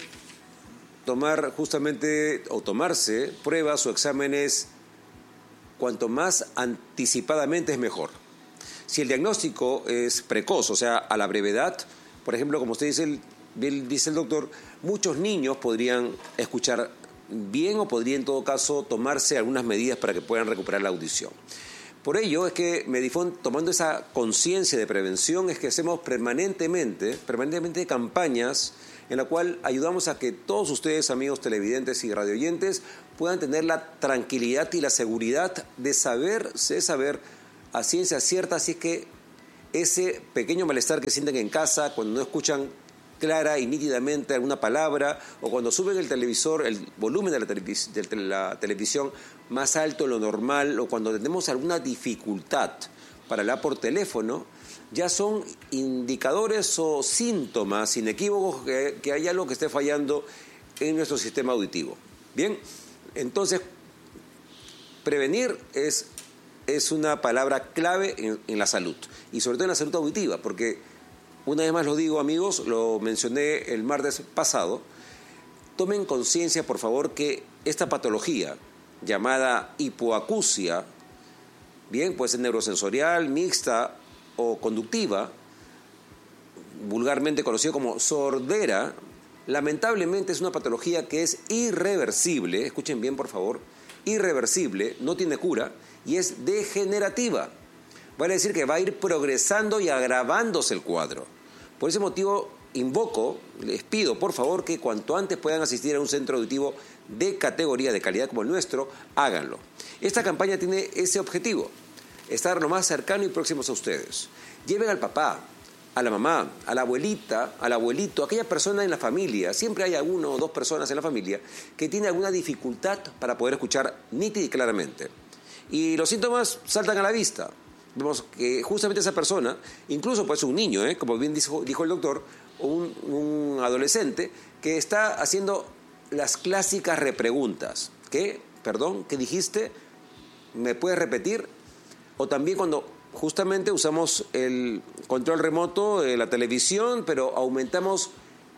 tomar justamente o tomarse pruebas o exámenes cuanto más anticipadamente es mejor. Si el diagnóstico es precoz, o sea, a la brevedad, por ejemplo, como usted dice, bien dice el doctor, muchos niños podrían escuchar bien o podrían en todo caso tomarse algunas medidas para que puedan recuperar la audición. Por ello es que Medifón, tomando esa conciencia de prevención, es que hacemos permanentemente, permanentemente campañas en la cual ayudamos a que todos ustedes, amigos televidentes y radioyentes, puedan tener la tranquilidad y la seguridad de saber, de saber a ciencia cierta si es que ese pequeño malestar que sienten en casa cuando no escuchan clara y nítidamente alguna palabra, o cuando suben el televisor, el volumen de la, televis de la televisión más alto de lo normal, o cuando tenemos alguna dificultad para hablar por teléfono, ya son indicadores o síntomas inequívocos que, que hay algo que esté fallando en nuestro sistema auditivo. Bien, entonces, prevenir es, es una palabra clave en, en la salud, y sobre todo en la salud auditiva, porque una vez más lo digo, amigos, lo mencioné el martes pasado, tomen conciencia, por favor, que esta patología llamada hipoacusia, bien, puede ser neurosensorial, mixta o conductiva, vulgarmente conocido como sordera, lamentablemente es una patología que es irreversible, escuchen bien, por favor, irreversible, no tiene cura y es degenerativa. Vale decir que va a ir progresando y agravándose el cuadro. Por ese motivo, invoco, les pido, por favor, que cuanto antes puedan asistir a un centro auditivo de categoría, de calidad como el nuestro, háganlo. Esta campaña tiene ese objetivo, estar lo más cercano y próximos a ustedes. Lleven al papá, a la mamá, a la abuelita, al abuelito, a aquella persona en la familia, siempre hay uno o dos personas en la familia que tiene alguna dificultad para poder escuchar nítida y claramente. Y los síntomas saltan a la vista. Vemos que justamente esa persona, incluso puede ser un niño, ¿eh? como bien dijo, dijo el doctor, o un, un adolescente, que está haciendo las clásicas repreguntas. ¿Qué? Perdón, ¿qué dijiste? ¿Me puedes repetir? O también cuando justamente usamos el control remoto de la televisión, pero aumentamos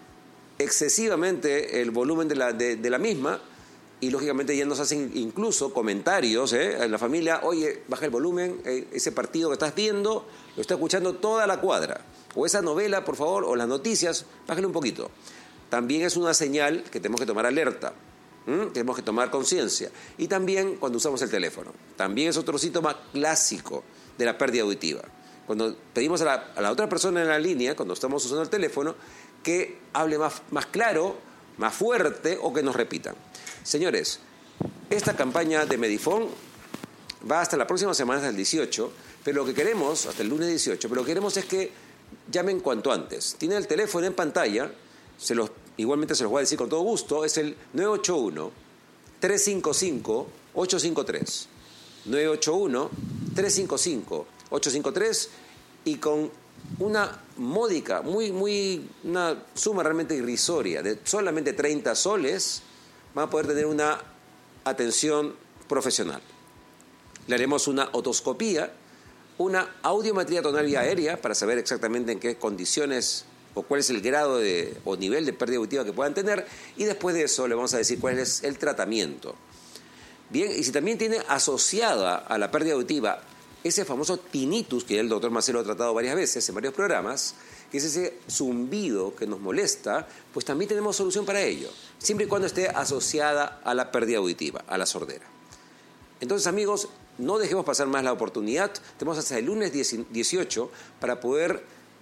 excesivamente el volumen de la, de, de la misma, y lógicamente ya nos hacen incluso comentarios ¿eh? en la familia, oye, baja el volumen, eh, ese partido que estás viendo lo está escuchando toda la cuadra, o esa novela, por favor, o las noticias, bájale un poquito. También es una señal que tenemos que tomar alerta, ¿Mm? tenemos que tomar conciencia. Y también cuando usamos el teléfono, también es otro síntoma clásico de la pérdida auditiva. Cuando pedimos a la, a la otra persona en la línea, cuando estamos usando el teléfono, que hable más, más claro, más fuerte, o que nos repitan. Señores, esta campaña de Medifón va hasta la próxima semana, hasta el dieciocho, pero lo que queremos, hasta el lunes dieciocho, pero lo que queremos es que llamen cuanto antes. Tienen el teléfono en pantalla, se los, igualmente se los voy a decir con todo gusto, es el nueve ocho uno, tres cinco cinco, ocho cinco tres. nueve ocho uno, tres cinco cinco, ocho cinco tres, y con una módica, muy, muy, una suma realmente irrisoria de solamente treinta soles, van a poder tener una atención profesional. Le haremos una otoscopía, una audiometría tonal vía aérea para saber exactamente en qué condiciones o cuál es el grado de, o nivel de pérdida auditiva que puedan tener, y después de eso le vamos a decir cuál es el tratamiento. Bien, y si también tiene asociada a la pérdida auditiva ese famoso tinnitus, que el doctor Macero ha tratado varias veces en varios programas, que es ese zumbido que nos molesta, pues también tenemos solución para ello, siempre y cuando esté asociada a la pérdida auditiva, a la sordera. Entonces, amigos, no dejemos pasar más la oportunidad. Tenemos hasta el lunes dieciocho para poder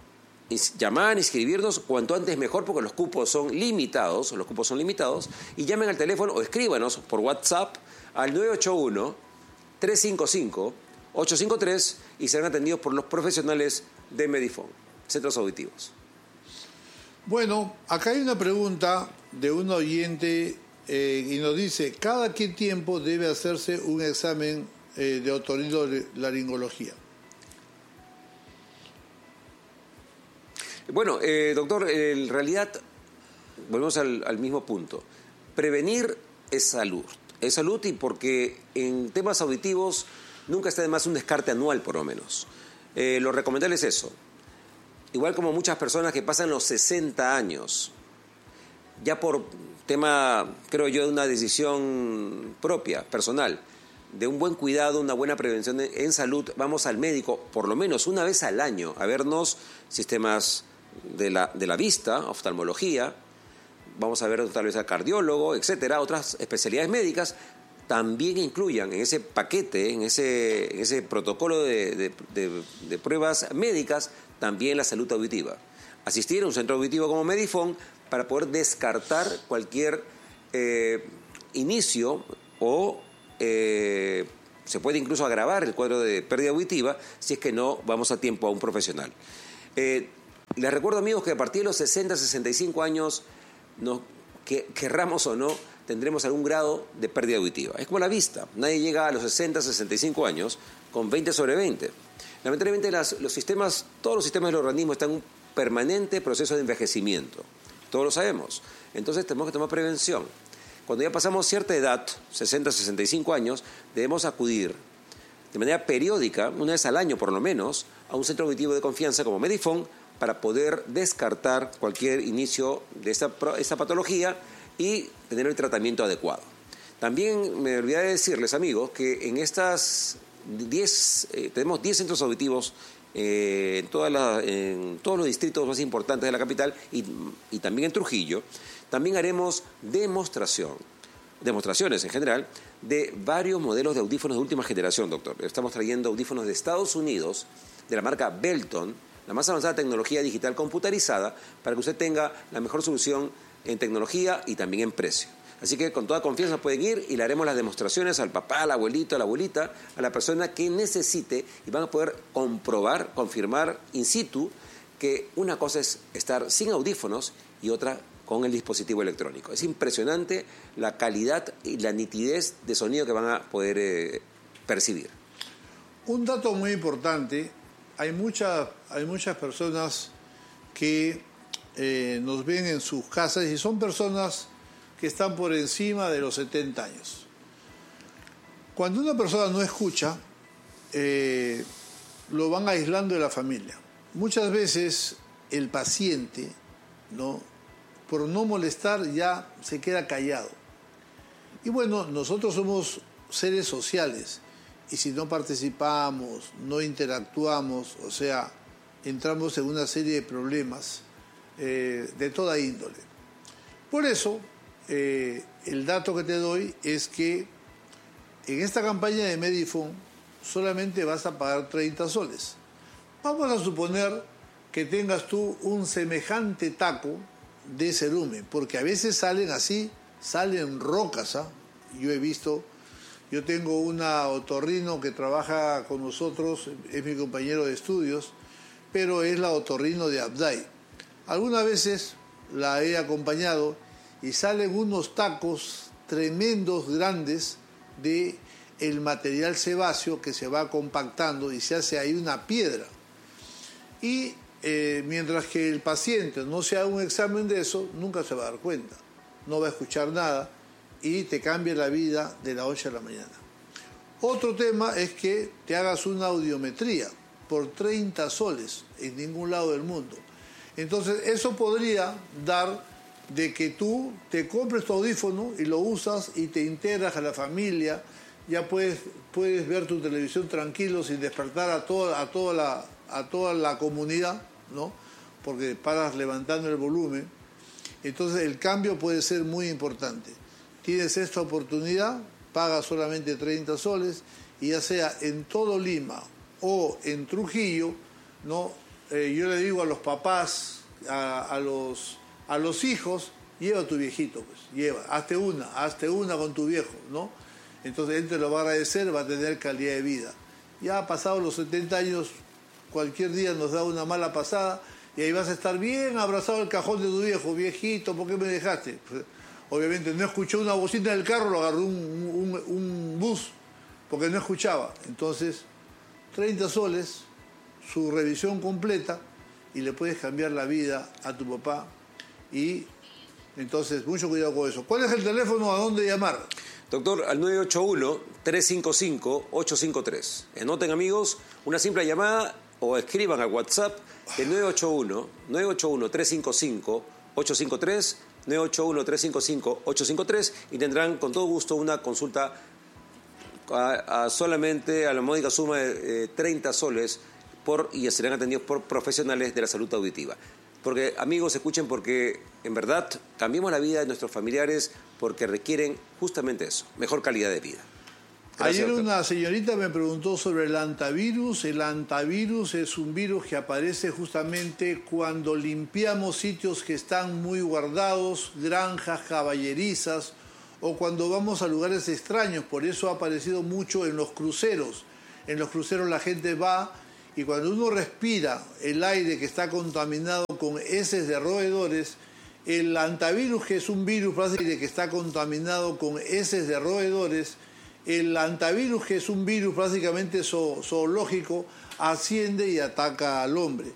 llamar, inscribirnos cuanto antes mejor, porque los cupos son limitados, los cupos son limitados, y llamen al teléfono o escríbanos por WhatsApp al nueve ocho uno, tres cinco cinco, ocho cinco tres y serán atendidos por los profesionales de Medifón, centros auditivos.
Bueno, acá hay una pregunta de un oyente eh, y nos dice, ¿cada qué tiempo debe hacerse un examen eh, de otorrinolaringología?
Bueno, eh, doctor, en realidad, volvemos al, al mismo punto. Prevenir es salud. Es salud, y porque en temas auditivos nunca está de más un descarte anual, por lo menos. Eh, lo recomendable es eso. Igual como muchas personas que pasan los sesenta años, ya por tema, creo yo, de una decisión propia, personal, de un buen cuidado, una buena prevención en salud, vamos al médico por lo menos una vez al año a vernos sistemas de la, de la vista, oftalmología, vamos a ver tal vez al cardiólogo, etcétera, otras especialidades médicas, también incluyan en ese paquete, en ese, en ese protocolo de, de, de, de pruebas médicas, también la salud auditiva. Asistir a un centro auditivo como Medifone para poder descartar cualquier eh, inicio o eh, se puede incluso agravar el cuadro de pérdida auditiva si es que no vamos a tiempo a un profesional. Eh, les recuerdo, amigos, que a partir de los sesenta, sesenta y cinco años, no, que, querramos o no, tendremos algún grado de pérdida auditiva. Es como la vista. Nadie llega a los sesenta, sesenta y cinco años con veinte sobre veinte. Lamentablemente las, los sistemas, todos los sistemas del organismo están en un permanente proceso de envejecimiento. Todos lo sabemos. Entonces tenemos que tomar prevención. Cuando ya pasamos cierta edad, sesenta, sesenta y cinco años, debemos acudir de manera periódica, una vez al año por lo menos, a un centro auditivo de confianza como Medifone para poder descartar cualquier inicio de esta, esta patología y tener el tratamiento adecuado. También me olvidé de decirles, amigos, que en estas diez, eh, tenemos diez centros auditivos eh, en, toda la, en todos los distritos más importantes de la capital y, y también en Trujillo. También haremos demostración, demostraciones en general, de varios modelos de audífonos de última generación, doctor. Estamos trayendo audífonos de Estados Unidos, de la marca Belton, la más avanzada tecnología digital computarizada, para que usted tenga la mejor solución en tecnología y también en precio. Así que con toda confianza pueden ir y le haremos las demostraciones al papá, al abuelito, a la abuelita, a la persona que necesite y van a poder comprobar, confirmar in situ que una cosa es estar sin audífonos y otra con el dispositivo electrónico. Es impresionante la calidad y la nitidez de sonido que van a poder eh, percibir.
Un dato muy importante, hay, mucha, hay muchas personas que eh, nos ven en sus casas y son personas que están por encima de los setenta años. Cuando una persona no escucha, eh, lo van aislando de la familia. Muchas veces el paciente, ¿no?, por no molestar ya se queda callado. Y bueno, nosotros somos seres sociales y si no participamos, no interactuamos, o sea, entramos en una serie de problemas eh, de toda índole. Por eso, eh, el dato que te doy es que en esta campaña de Medifone solamente vas a pagar treinta soles. Vamos a suponer que tengas tú un semejante taco de cerumen, porque a veces salen así, salen rocas, ¿ah? Yo he visto, yo tengo una otorrino que trabaja con nosotros, es mi compañero de estudios, pero es la otorrino de Abdai. Algunas veces la he acompañado y salen unos tacos tremendos, grandes, de el material sebáceo que se va compactando y se hace ahí una piedra. Y Eh, mientras que el paciente no se haga un examen de eso, nunca se va a dar cuenta, no va a escuchar nada y te cambia la vida de la noche a la mañana. Otro tema es que te hagas una audiometría por treinta soles en ningún lado del mundo. Entonces eso podría dar de que tú te compres tu audífono y lo usas y te integras a la familia, ya puedes, puedes ver tu televisión tranquilo sin despertar a toda, a toda la... a toda la comunidad, ¿no?, porque paras levantando el volumen. Entonces el cambio puede ser muy importante. Tienes esta oportunidad, pagas solamente treinta soles y ya sea en todo Lima o en Trujillo, ¿no? Eh, yo le digo a los papás, a, a, los, a los hijos, lleva a tu viejito, pues, lleva, hazte una, hazte una con tu viejo, ¿no? Entonces él te lo va a agradecer, va a tener calidad de vida. Ya pasados los setenta años, cualquier día nos da una mala pasada y ahí vas a estar bien abrazado al cajón de tu viejo, viejito, ¿por qué me dejaste? Pues, obviamente no escuchó una bocina del carro, lo agarró un, un, un bus porque no escuchaba. Entonces, treinta soles, su revisión completa y le puedes cambiar la vida a tu papá. Y entonces, mucho cuidado con eso. ¿Cuál es el teléfono a dónde llamar?
Doctor, al nueve ocho uno, tres cinco cinco, ocho cinco tres. Anoten, amigos, una simple llamada o escriban al WhatsApp de nueve ocho uno, nueve ocho uno, tres cinco cinco, ocho cinco tres, nueve ocho uno, tres cinco cinco, ocho cinco tres y tendrán con todo gusto una consulta a, a solamente a la módica suma de eh, treinta soles por, y serán atendidos por profesionales de la salud auditiva. Porque, amigos, escuchen, porque en verdad cambiamos la vida de nuestros familiares porque requieren justamente eso, mejor calidad de vida. Gracias,
Ayer
doctor.
una señorita me preguntó sobre el antivirus. El antivirus es un virus que aparece justamente cuando limpiamos sitios que están muy guardados, granjas, caballerizas, o cuando vamos a lugares extraños. Por eso ha aparecido mucho en los cruceros. En los cruceros la gente va y cuando uno respira el aire que está contaminado con heces de roedores, el antivirus, que es un virus que está contaminado con heces de roedores, el antivirus, que es un virus prácticamente zo zoológico, asciende y ataca al hombre.